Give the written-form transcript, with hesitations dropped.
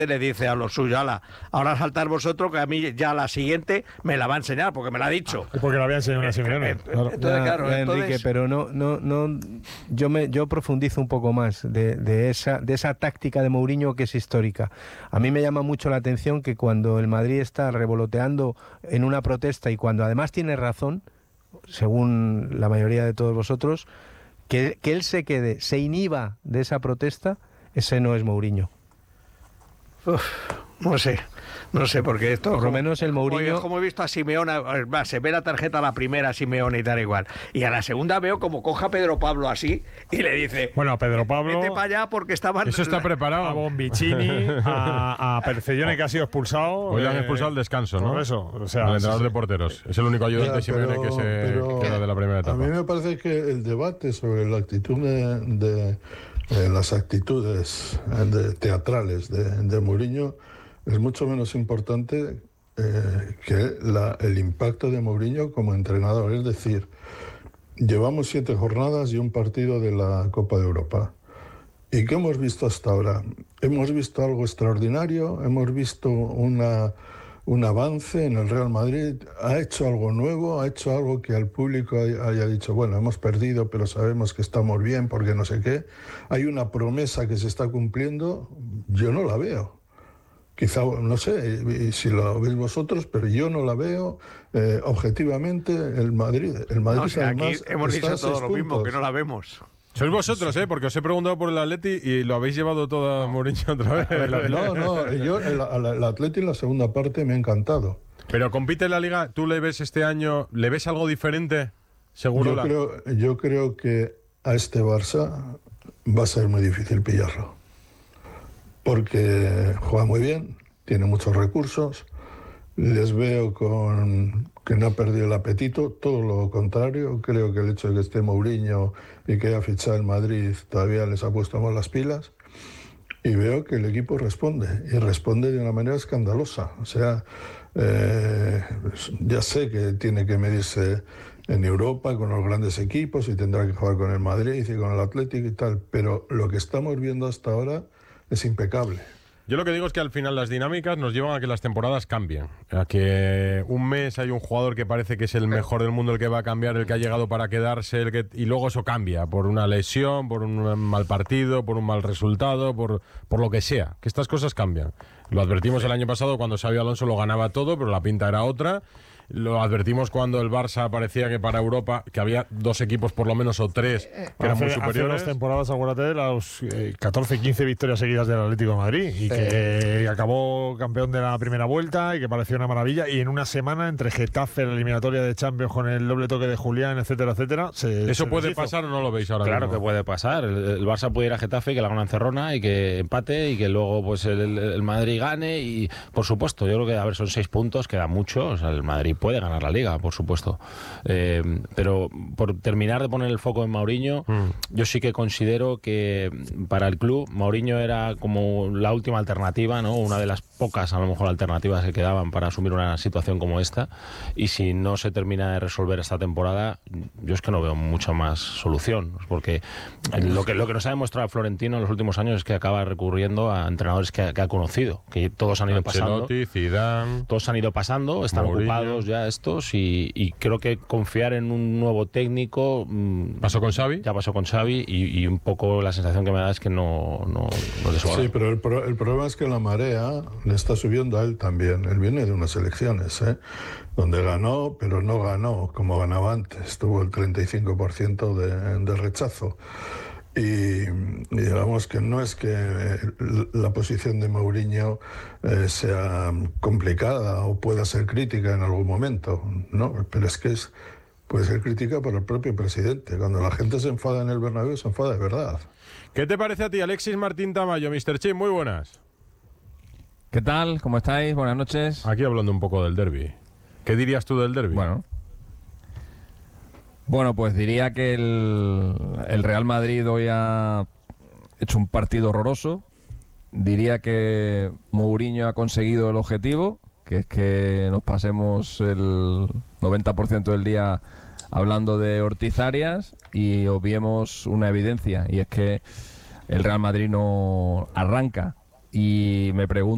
le dice a los suyos, ahora saltar vosotros, que a mí ya la siguiente me la va a enseñar, porque me la ha dicho. Porque la había enseñado a Simeone. Entonces, claro, Enrique, pero no, yo profundizo un poco más de esa táctica de Mourinho que es histórica. A mí me llama mucho la atención que cuando el Madrid está revoloteando en una protesta y cuando además tiene razón, según la mayoría de todos vosotros, que él se inhiba de esa protesta, ese no es Mourinho. No sé, porque esto... Por lo menos el Mourinho... Como he visto a Simeone, se ve la tarjeta a la primera, Simeone y tal igual. Y a la segunda veo como coja a Pedro Pablo así y le dice... Bueno, Pedro Pablo... Vete para allá porque estaban... Eso está preparado. A Bombicini, a Percellone, que ha sido expulsado. Hoy le han expulsado al descanso, ¿no? Por eso, o sea... Al entrenador de porteros. Es el único ayudante de Simeone que se queda de la primera etapa. A mí me parece que el debate sobre la actitud de las actitudes teatrales de Mourinho es mucho menos importante que el impacto de Mourinho como entrenador. Es decir, llevamos 7 jornadas y un partido de la Copa de Europa. ¿Y qué hemos visto hasta ahora? Hemos visto algo extraordinario, hemos visto un avance en el Real Madrid, ha hecho algo nuevo, ha hecho algo que al público haya dicho, bueno, hemos perdido, pero sabemos que estamos bien porque no sé qué. Hay una promesa que se está cumpliendo, yo no la veo. Quizá, no sé si lo veis vosotros, pero yo no la veo objetivamente. El Madrid No, si además aquí hemos dicho todo lo mismo, puntos. que no la vemos. Sois vosotros, porque os he preguntado por el Atleti y lo habéis llevado todo a Mourinho otra vez. Yo el Atleti en la segunda parte me ha encantado. Pero compite en la Liga, ¿tú le ves este año, le ves algo diferente? Seguro. Yo creo que a este Barça va a ser muy difícil pillarlo. Porque juega muy bien, tiene muchos recursos, les veo que no ha perdido el apetito, todo lo contrario. Creo que el hecho de que esté Mourinho y que haya fichado el Madrid todavía les ha puesto más las pilas, y veo que el equipo responde, y responde de una manera escandalosa. O sea, ya sé que tiene que medirse en Europa con los grandes equipos y tendrá que jugar con el Madrid y con el Atlético y tal, pero lo que estamos viendo hasta ahora es impecable. Yo lo que digo es que al final las dinámicas nos llevan a que las temporadas cambien. A que un mes hay un jugador que parece que es el mejor del mundo, el que va a cambiar, el que ha llegado para quedarse, y luego eso cambia por una lesión, por un mal partido, por un mal resultado, por lo que sea. Que estas cosas cambian. Lo advertimos el año pasado cuando Xabi Alonso lo ganaba todo, pero la pinta era otra. Lo advertimos cuando el Barça parecía que para Europa, que había 2 equipos por lo menos o 3 que eran muy superiores. Hace 2 temporadas, acuérdate de las 14, 15 victorias seguidas del Atlético de Madrid y que acabó campeón de la primera vuelta y que pareció una maravilla, y en una semana entre Getafe, la eliminatoria de Champions con el doble toque de Julián, etcétera, etcétera. ¿Eso puede pasar o no lo veis ahora mismo? Claro que puede pasar. El Barça puede ir a Getafe, que le haga una encerrona y que empate y que luego pues el Madrid gane, y por supuesto, yo creo que, a ver, son 6 puntos, queda mucho, o sea, el Madrid puede ganar la Liga, por supuesto. Pero por terminar de poner el foco en Mourinho, yo sí que considero que para el club Mourinho era como la última alternativa, ¿no? Una de las pocas, a lo mejor, alternativas que quedaban para asumir una situación como esta, y si no se termina de resolver esta temporada, yo es que no veo mucha más solución, porque lo que nos ha demostrado Florentino en los últimos años es que acaba recurriendo a entrenadores que ha conocido, que todos han ido pasando. Zidane, todos han ido pasando, están Mourinho. ocupados ya estos, y creo que confiar en un nuevo técnico... ¿Pasó con Xavi? Ya pasó con Xavi, y un poco la sensación que me da es que no les va. Sí, pero el problema es que la marea le está subiendo a él también. Él viene de unas elecciones, donde ganó, pero no ganó como ganaba antes. Tuvo el 35% de rechazo. Y digamos que no es que la posición de Mourinho sea complicada o pueda ser crítica en algún momento, no, pero es que puede ser crítica por el propio presidente. Cuando la gente se enfada en el Bernabéu, se enfada de verdad. ¿Qué te parece a ti, Alexis Martín Tamayo, Mr. Chip? Muy buenas. ¿Qué tal? ¿Cómo estáis? Buenas noches. Aquí hablando un poco del derbi. ¿Qué dirías tú del derbi? Bueno, pues diría que el Real Madrid hoy ha hecho un partido horroroso. Diría que Mourinho ha conseguido el objetivo, que es que nos pasemos el 90% del día hablando de Ortiz Arias y obviemos una evidencia, y es que el Real Madrid no arranca. Y me pregunto